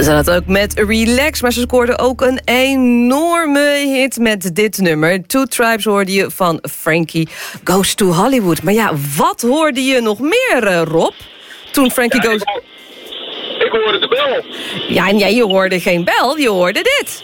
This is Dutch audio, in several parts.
Ze zat ook met Relax, maar ze scoorde ook een enorme hit met dit nummer. Two Tribes hoorde je van Frankie Goes to Hollywood. Maar ja, wat hoorde je nog meer, Rob? Toen Frankie Goes... Ik hoorde de bel. Ja, en jij, je hoorde geen bel, je hoorde dit.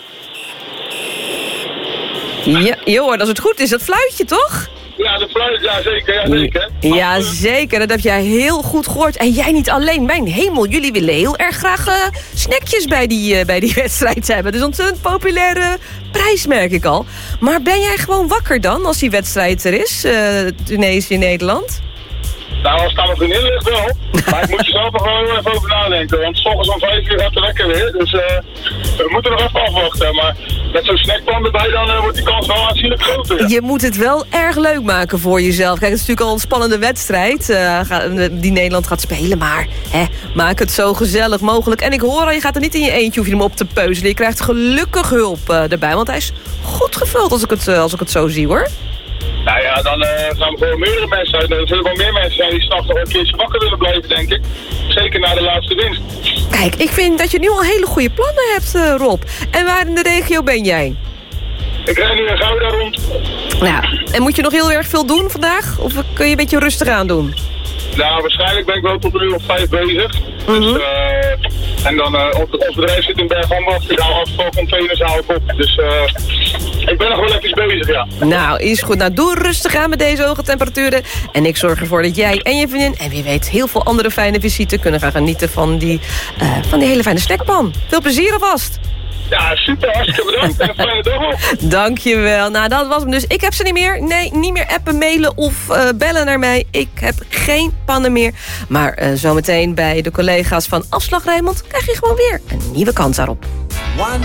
Ja, je hoorde, als het goed is, dat fluitje, toch? Ja, de fluit, ja zeker, ja zeker. Ja, zeker, dat heb jij heel goed gehoord. En jij niet alleen, mijn hemel, jullie willen heel erg graag snackjes bij die wedstrijd hebben. Dus ontzettend populaire prijs, merk ik al. Maar ben jij gewoon wakker dan, als die wedstrijd er is, Tunesië-Nederland? Nou, als het aan mijn vriendin ligt wel. Maar ik moet er zelf nog wel heel even over nadenken. Want 's ochtends om 5 uur gaat de wekker weer. Dus we moeten nog even afwachten. Maar met zo'n snackpan erbij, dan wordt die kans wel aanzienlijk groter. Ja. Je moet het wel erg leuk maken voor jezelf. Kijk, het is natuurlijk al een spannende wedstrijd die Nederland gaat spelen. Maar maak het zo gezellig mogelijk. En ik hoor al, je gaat er niet in je eentje, hoef je hem op te peuzelen. Je krijgt gelukkig hulp erbij. Want hij is goed gevuld als ik het zo zie, hoor. Nou ja, dan gaan we gewoon meerdere mensen uit. Er zullen wel meer mensen zijn die s'nachts nog een keertje wakker willen blijven, denk ik. Zeker na de laatste winst. Kijk, ik vind dat je nu al hele goede plannen hebt, Rob. En waar in de regio ben jij? Ik rijd nu in Gouda rond. Ja, en moet je nog heel erg veel doen vandaag? Of kun je een beetje rustig aan doen? Nou, waarschijnlijk ben ik wel tot 1 uur of 5 bezig. Dus, en dan op het bedrijf zit in Bergambacht. Ik hou afvalcontainers hou ik op. Dus ik ben nog wel even bezig, ja. Nou, is goed. Nou, doe rustig aan met deze hoge temperaturen. En ik zorg ervoor dat jij en je vriendin... en wie weet heel veel andere fijne visite... kunnen gaan genieten van die hele fijne snackpan. Veel plezier alvast. Ja, super. Hartstikke bedankt. En een fijne dag op. Dankjewel. Nou, dat was hem dus. Ik heb ze niet meer. Nee, niet meer appen, mailen of bellen naar mij. Ik heb geen pannen meer. Maar zometeen bij de collega's van Afslag Rijnmond... krijg je gewoon weer een nieuwe kans daarop. One